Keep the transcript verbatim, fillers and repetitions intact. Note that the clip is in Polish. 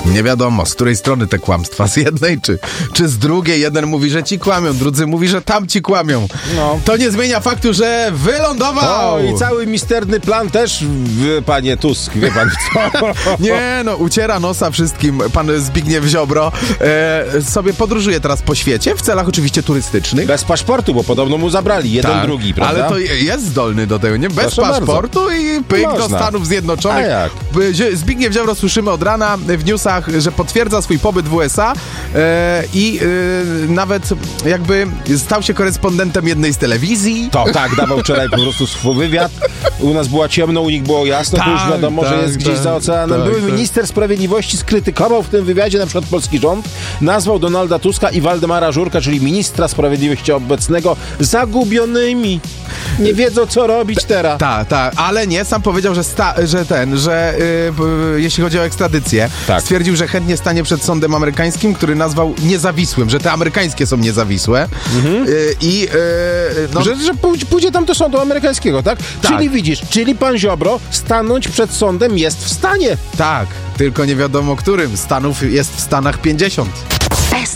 Nie wiadomo, z której strony te kłamstwa, z jednej czy, czy z drugiej. Jeden mówi, że ci kłamią, drudzy mówi, że tam ci kłamią. No. To nie zmienia faktu, że wylądował! O, i cały misterny plan też, w, panie Tusk, wie pan co? Nie, no, uciera nosa wszystkim pan Zbigniew Ziobro. E, sobie podróżuje teraz po świecie, w celach oczywiście turystycznych. Bez paszportu, bo podobno mu zabrali, jeden, Tak, drugi, prawda? ale to jest zdolny do tego, nie? Bez Proszę paszportu bardzo. i pyk do Można. Stanów Zjednoczonych. A jak? Zbigniew Ziobro, słyszymy od rana w newsach, że potwierdza swój pobyt w U S A e, i e, nawet jakby stał się korespondentem jednej z telewizji. To tak, dawał wczoraj po prostu swój wywiad. U nas było ciemno, u nich było jasno, to już Tak, wiadomo, tak, że jest gdzieś tak, za oceanem. tak, Były tak. minister sprawiedliwości skrytykował w tym wywiadzie na przykład polski rząd, nazwał Donalda Tuska i Waldemara Żurka, czyli ministra sprawiedliwości obecnego, zagubionymi. Nie wiedzą, co robić teraz. Tak, tak, ale nie, sam powiedział, że, sta, że ten, że yy, jeśli chodzi o ekstradycję, Tak. stwierdził, że chętnie stanie przed sądem amerykańskim, który nazwał niezawisłym, że te amerykańskie są niezawisłe. Mhm. Yy, I yy, no, Że, że pój- pójdzie tam do sądu amerykańskiego, tak? Tak. Czyli widzisz, czyli pan Ziobro stanąć przed sądem jest w stanie. tak, tylko nie wiadomo którym. Stanów jest w Stanach pięćdziesiąt.